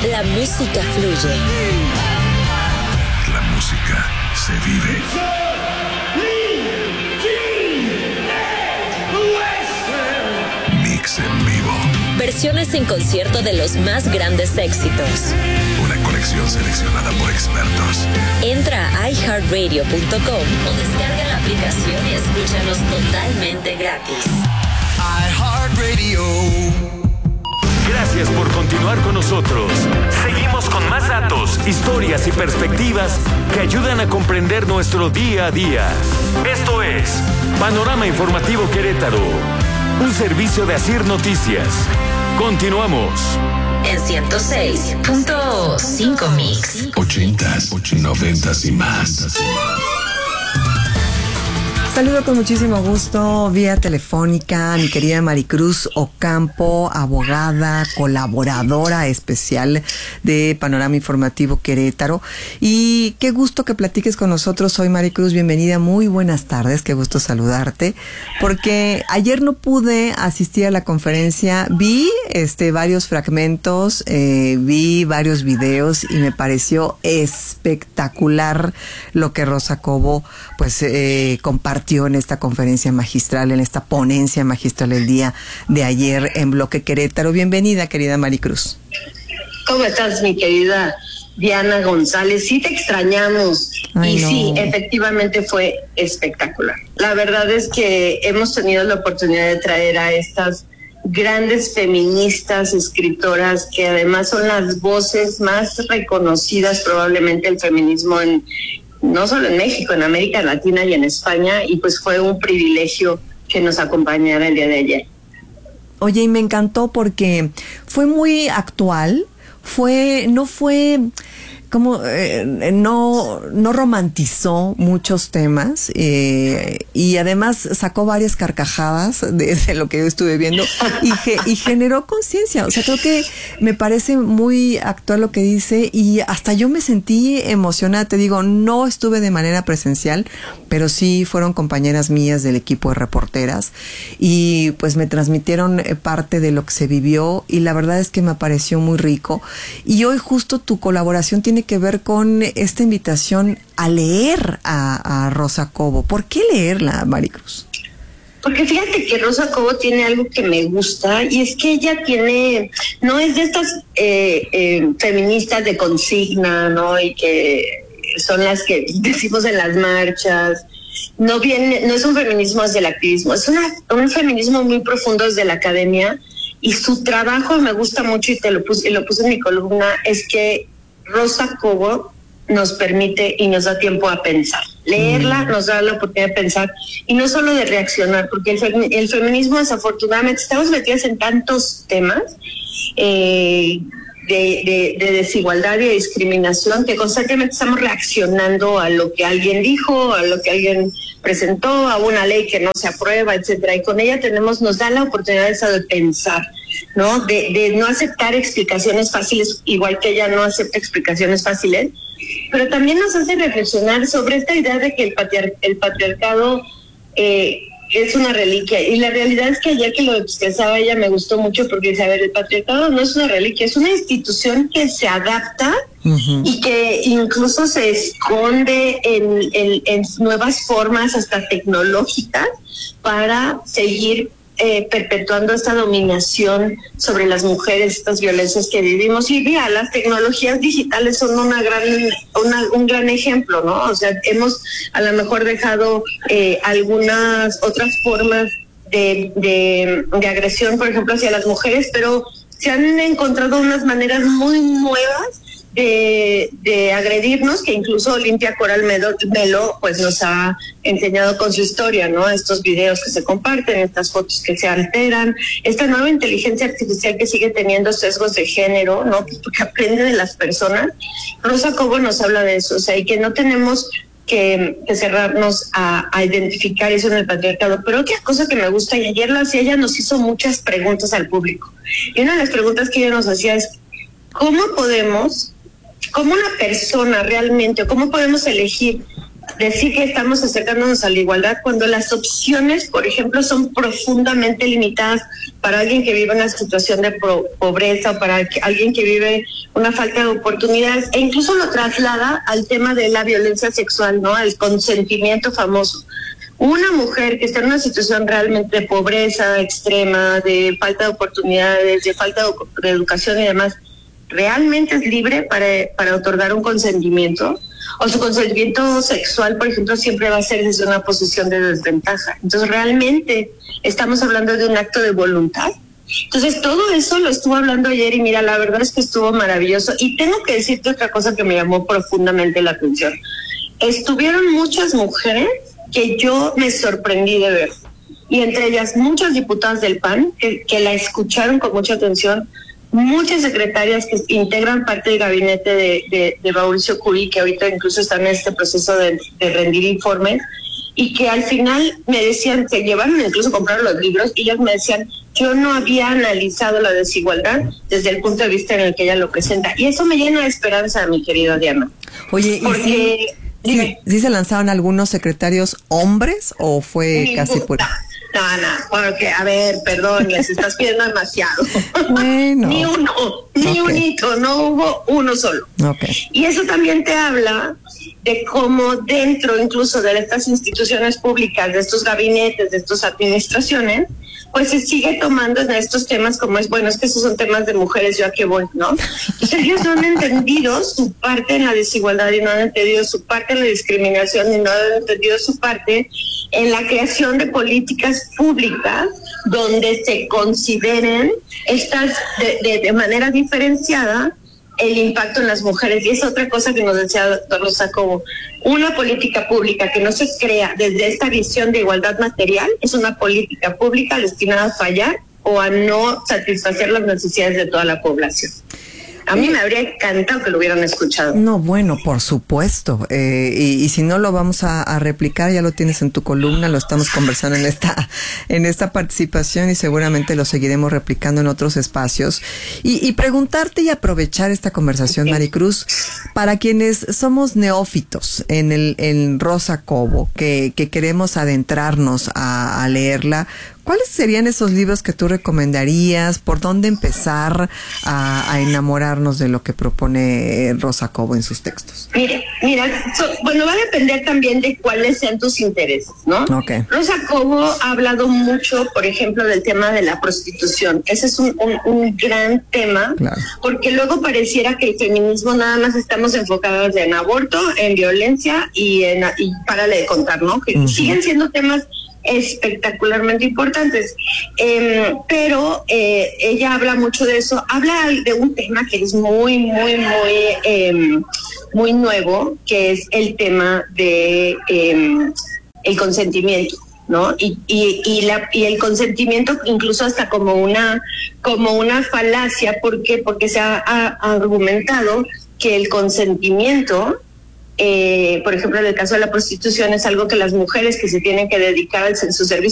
La música fluye. La música se vive. Mix en vivo. Versiones en concierto de los más grandes éxitos. Una colección seleccionada por expertos. Entra a iHeartRadio.com o descarga la aplicación y escúchanos totalmente gratis. iHeartRadio. Gracias por continuar con nosotros. Seguimos con más datos, historias y perspectivas que ayudan a comprender nuestro día a día. Esto es Panorama Informativo Querétaro, un servicio de Asir Noticias. Continuamos. En 106.5 Mix. 80s, 90s y más. Saludo con muchísimo gusto vía telefónica a mi querida Maricruz Ocampo, abogada, colaboradora especial de Panorama Informativo Querétaro. Y qué gusto que platiques con nosotros hoy, Maricruz. Bienvenida, muy buenas tardes, qué gusto saludarte. Porque ayer no pude asistir a la conferencia, vi varios fragmentos, vi varios videos y me pareció espectacular lo que Rosa Cobo pues compartió en esta conferencia magistral, en esta ponencia magistral el día de ayer en Bloque Querétaro. Bienvenida, querida Maricruz. ¿Cómo estás, mi querida Diana González? Sí te extrañamos. Ay, y no. sí, efectivamente fue espectacular. La verdad es que hemos tenido la oportunidad de traer a estas grandes feministas, escritoras, que además son las voces más reconocidas probablemente del feminismo no solo en México, en América Latina y en España, y pues fue un privilegio que nos acompañara el día de ayer. Oye, y me encantó porque fue muy actual, no romantizó muchos temas y además sacó varias carcajadas de lo que yo estuve viendo y generó conciencia. O sea, creo que me parece muy actual lo que dice y hasta yo me sentí emocionada. Te digo, no estuve de manera presencial, pero sí fueron compañeras mías del equipo de reporteras y pues me transmitieron parte de lo que se vivió y la verdad es que me pareció muy rico. Y hoy justo tu colaboración tiene que ver con esta invitación a leer a Rosa Cobo. ¿Por qué leerla, Maricruz? Porque fíjate que Rosa Cobo tiene algo que me gusta y es que ella no es de estas feministas de consigna, ¿no? Y que son las que decimos en las marchas. No es un feminismo desde el activismo, es un feminismo muy profundo desde la academia y su trabajo me gusta mucho y lo puse en mi columna, es que Rosa Cobo nos permite y nos da tiempo a pensar. Leerla nos da la oportunidad de pensar y no solo de reaccionar, porque el feminismo desafortunadamente estamos metidos en tantos temas de desigualdad y de discriminación que constantemente estamos reaccionando a lo que alguien dijo, a lo que alguien presentó, a una ley que no se aprueba, etcétera. Y con ella nos da la oportunidad de pensar, ¿no? De no aceptar explicaciones fáciles, igual que ella no acepta explicaciones fáciles, pero también nos hace reflexionar sobre esta idea de que el patriarcado es una reliquia. Y la realidad es que ayer que lo expresaba ella me gustó mucho porque dice, a ver, el patriarcado no es una reliquia, es una institución que se adapta y que incluso se esconde en nuevas formas hasta tecnológicas para seguir perpetuando esta dominación sobre las mujeres, estas violencias que vivimos. Y mira, las tecnologías digitales son un gran ejemplo, ¿no? O sea, hemos a lo mejor dejado algunas otras formas de agresión, por ejemplo, hacia las mujeres, pero se han encontrado unas maneras muy nuevas de agredirnos, que incluso Olimpia Coral Melo pues nos ha enseñado con su historia, ¿no? Estos videos que se comparten, estas fotos que se alteran, esta nueva inteligencia artificial que sigue teniendo sesgos de género, ¿no? Porque aprende de las personas. Rosa Cobo nos habla de eso, o sea, y que no tenemos que cerrarnos a identificar eso en el patriarcado. Pero otra cosa que me gusta, y ayer ella nos hizo muchas preguntas al público, y una de las preguntas que ella nos hacía es, ¿cómo una persona realmente, o cómo podemos elegir decir que estamos acercándonos a la igualdad cuando las opciones, por ejemplo, son profundamente limitadas para alguien que vive una situación de pobreza o para alguien que vive una falta de oportunidades, e incluso lo traslada al tema de la violencia sexual, ¿no? El consentimiento famoso. Una mujer que está en una situación realmente de pobreza extrema, de falta de oportunidades, de falta de educación y demás, ¿realmente es libre para otorgar un consentimiento? O su consentimiento sexual, por ejemplo, siempre va a ser desde una posición de desventaja. Entonces, ¿realmente estamos hablando de un acto de voluntad? Entonces, todo eso lo estuvo hablando ayer y mira, la verdad es que estuvo maravilloso. Y tengo que decirte otra cosa que me llamó profundamente la atención. Estuvieron muchas mujeres que yo me sorprendí de ver. Y entre ellas muchas diputadas del PAN que la escucharon con mucha atención, muchas secretarias que integran parte del gabinete de Mauricio Curi, que ahorita incluso están en este proceso de rendir informes, y que al final me decían, que llevaron incluso a comprar los libros, y ellas me decían, yo no había analizado la desigualdad desde el punto de vista en el que ella lo presenta. Y eso me llena de esperanza, mi querida Diana. Oye, porque, ¿sí se lanzaron algunos secretarios hombres o fue casi por...? No, porque, a ver, perdón, les estás pidiendo demasiado. Bueno. Ni uno, ni un hito, no hubo uno solo. Okay. Y eso también te habla de cómo dentro incluso de estas instituciones públicas, de estos gabinetes, de estas administraciones, pues se sigue tomando en estos temas como es, bueno, es que esos son temas de mujeres, yo a qué voy, ¿no? Entonces ellos no han entendido su parte en la desigualdad y no han entendido su parte en la discriminación y no han entendido su parte en la creación de políticas públicas donde se consideren estas de manera diferenciada el impacto en las mujeres. Y es otra cosa que nos decía doctor Rosa Cobo, una política pública que no se crea desde esta visión de igualdad material es una política pública destinada a fallar o a no satisfacer las necesidades de toda la población. A mí me habría encantado que lo hubieran escuchado. No, bueno, por supuesto. Y si no lo vamos a replicar, ya lo tienes en tu columna, lo estamos conversando en esta participación y seguramente lo seguiremos replicando en otros espacios. Y preguntarte y aprovechar esta conversación, Maricruz, para quienes somos neófitos en Rosa Cobo, que queremos adentrarnos a leerla, ¿cuáles serían esos libros que tú recomendarías? ¿Por dónde empezar a enamorarnos de lo que propone Rosa Cobo en sus textos? Mira, bueno, va a depender también de cuáles sean tus intereses, ¿no? Okay. Rosa Cobo ha hablado mucho, por ejemplo, del tema de la prostitución. Ese es un gran tema, claro, porque luego pareciera que el feminismo nada más estamos enfocados en aborto, en violencia y párale de contar, ¿no? Que siguen siendo temas espectacularmente importantes, pero ella habla mucho de eso, habla de un tema que es muy nuevo, que es el tema de el consentimiento, ¿no? Y el consentimiento incluso hasta como una falacia. ¿Por qué? Porque se ha argumentado que el consentimiento, por ejemplo, en el caso de la prostitución, es algo que las mujeres que se tienen que dedicar a su servicio